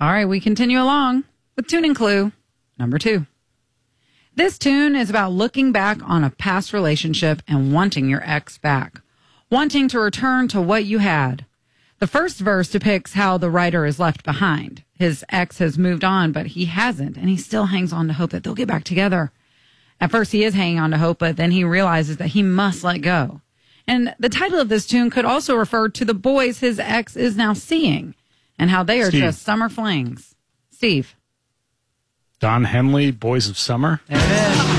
All right, we continue along with tune and clue number 2. This tune is about looking back on a past relationship and wanting your ex back, wanting to return to what you had. The first verse depicts how the writer is left behind. His ex has moved on, but he hasn't, and he still hangs on to hope that they'll get back together. At first, he is hanging on to hope, but then he realizes that he must let go. And the title of this tune could also refer to the boys his ex is now seeing and how they are just summer flings. Steve. Don Henley, Boys of Summer. There it is.